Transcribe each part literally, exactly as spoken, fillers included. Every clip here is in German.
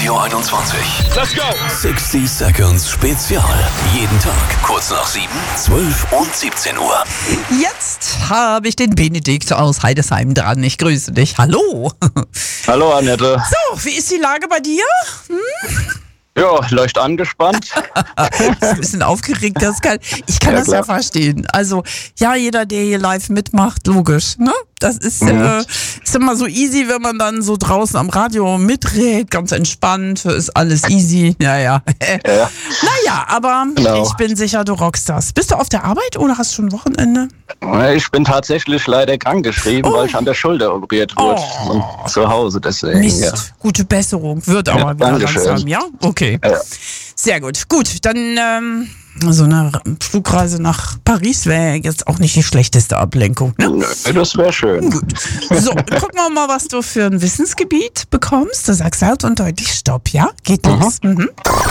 Radio einundzwanzig. Let's go! sixty Seconds Spezial. Jeden Tag kurz nach sieben, zwölf und siebzehn Uhr. Jetzt habe ich den Benedikt aus Heidesheim dran. Ich grüße dich. Hallo. Hallo Annette. So, wie ist die Lage bei dir? Hm? Ja, leicht angespannt. Ein bisschen aufgeregt, das kann, ich kann Ja, das klar. ja verstehen. Also, ja, jeder, der hier live mitmacht, logisch, ne? Das ist, Mhm. äh, ist immer so easy, wenn man dann so draußen am Radio mitredet, ganz entspannt, ist alles easy. Ja, ja. Ja. Naja, aber Genau. ich bin sicher, du rockst das. Bist du auf der Arbeit oder hast du schon Wochenende? Ich bin tatsächlich leider krankgeschrieben, Oh. weil ich an der Schulter operiert wurde. Oh. Und zu Hause deswegen. Mist, Ja. gute Besserung. Wird aber Ja, wieder Dankeschön. langsam, ja? Okay. Ja. Sehr gut. Gut, dann ähm, so eine Flugreise nach Paris wäre jetzt auch nicht die schlechteste Ablenkung. Ne? Nö, das wäre schön. Gut. So, gucken wir mal, was du für ein Wissensgebiet bekommst. Du sagst laut und deutlich Stopp, ja? Geht los. Mhm.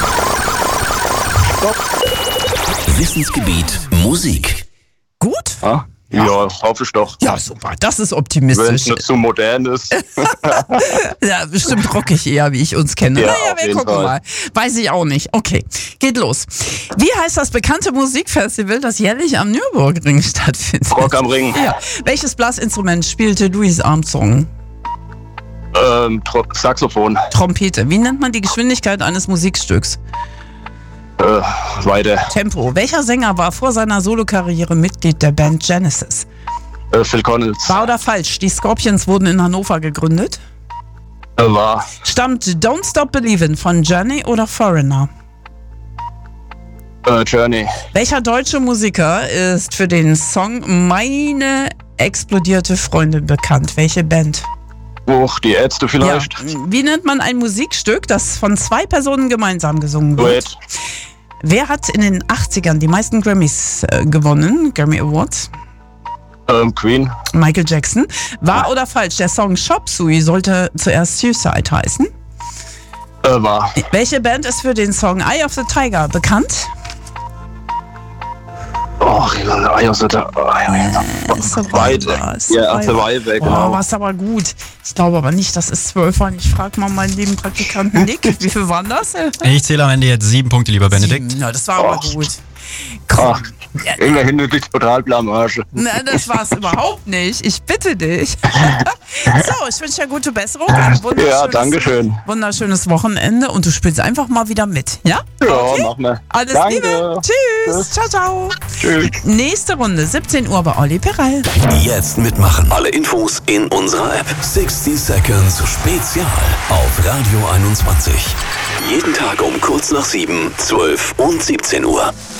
Wissensgebiet Musik. Gut? Ja, ja hoffe ich doch. Ja, super. Das ist Wenn es optimistisch. nicht zu modern ist. Ja, bestimmt rockig eher, wie ich uns kenne. Ja, naja, auf wir jeden gucken Fall. mal. Weiß ich auch nicht. Okay, geht los. Wie heißt das bekannte Musikfestival, das jährlich am Nürburgring stattfindet? Rock am Ring. Ja. Welches Blasinstrument spielte Louis Armstrong? Ähm, Tro- Saxophon. Trompete. Wie nennt man die Geschwindigkeit eines Musikstücks? Äh, weiter. Tempo. Welcher Sänger war vor seiner Solokarriere Mitglied der Band Genesis? Äh, Phil Collins. Wahr oder falsch? Die Scorpions wurden in Hannover gegründet. Äh, war. Stammt Don't Stop Believin' von Journey oder Foreigner? Äh, Journey. Welcher deutsche Musiker ist für den Song Meine explodierte Freundin bekannt? Welche Band? Hoch, die Ärzte vielleicht. Ja. Wie nennt man ein Musikstück, das von zwei Personen gemeinsam gesungen wird? Duett. Wer hat in den achtzigern die meisten Grammys äh, gewonnen? Grammy Awards? Ähm, Queen. Michael Jackson. Wahr oder falsch? Der Song Chop Suey sollte zuerst Suicide heißen. Äh, war. Welche Band ist für den Song Eye of the Tiger bekannt? Oh, Eye of the Tiger. Oh, ja, ja. Weiter. Ja, Survivor, Oh, genau. war's aber gut. Ich glaube aber nicht, das ist zwölf waren. Ich frage mal meinen lieben Praktikanten Nick. Wie viel waren das? Ich zähle am Ende jetzt sieben Punkte, lieber Benedikt. Ja, das war aber Och. gut. Komm. Ach, immerhin eine total Blamage. Nein, das war's überhaupt nicht. Ich bitte dich. So, ich wünsche dir gute Besserung. Ein wunderschönes, Ja, danke schön. wunderschönes Wochenende und du spielst einfach mal wieder mit. Ja? Ja, Okay. machen wir. Alles Danke. Liebe. Tschüss. Ciao, ciao. Tschüss. Nächste Runde, siebzehn Uhr bei Olli Perel. Jetzt mitmachen. Alle Infos in unserer App. sixty Seconds Spezial auf Radio einundzwanzig. Jeden Tag um kurz nach sieben, zwölf und siebzehn Uhr.